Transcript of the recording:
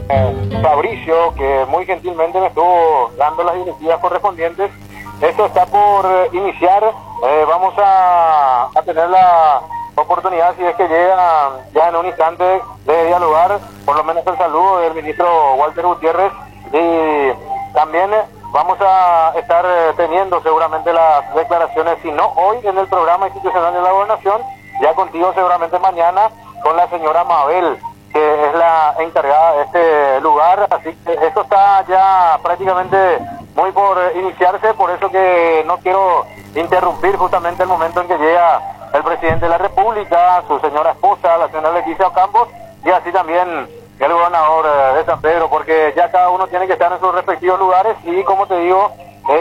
Fabricio, que muy gentilmente me estuvo dando las directivas correspondientes. Esto está por iniciar. Vamos a tener la oportunidad, si es que llega ya en un instante, de dialogar, por lo menos el saludo del ministro Walter Gutiérrez, y también vamos a estar teniendo seguramente las declaraciones, si no hoy en el programa institucional de la gobernación, ya contigo seguramente mañana con la señora Mabel, que es la encargada de este lugar. Así que esto está ya prácticamente muy por iniciarse, por eso que no quiero interrumpir justamente el momento en que llega el presidente de la República, su señora esposa, la señora Leticia Ocampos, y así también el gobernador de San Pedro, porque ya cada uno tiene que estar en sus respectivos lugares y, como te digo,